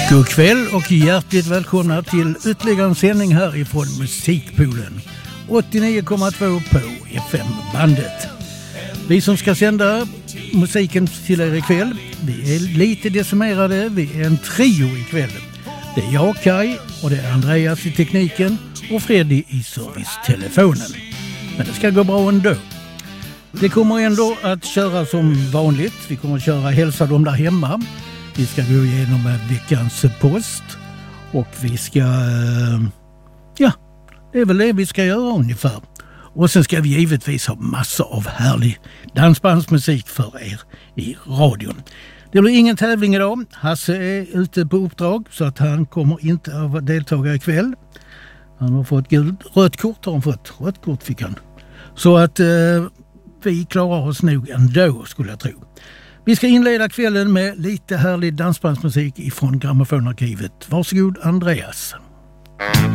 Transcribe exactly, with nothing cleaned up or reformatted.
God kväll och hjärtligt välkomna till ytterligare en sändning härifrån Musikpoolen åttionio komma två på F M-bandet. Vi som ska sända musiken till er ikväll, vi är lite decimerade, vi är en trio ikväll. Det är jag, Kai, och det är Andreas i tekniken och Freddy i servicetelefonen. Men det ska gå bra ändå. Det kommer ändå att köra som vanligt. Vi kommer att köra Hälsa dem där hemma. Vi ska gå igenom veckans post. Och vi ska... Ja, det är väl det vi ska göra ungefär. Och sen ska vi givetvis ha massor av härlig dansbandsmusik för er i radion. Det blir ingen tävling idag. Hasse är ute på uppdrag så att han kommer inte att delta ikväll. Han har fått guld. Rött kort har han fått. Rött kort fick han. Så att eh, vi klarar oss nog ändå, skulle jag tro. Vi ska inleda kvällen med lite härlig dansbandsmusik ifrån Grammofonarkivet. Varsågod, Andreas.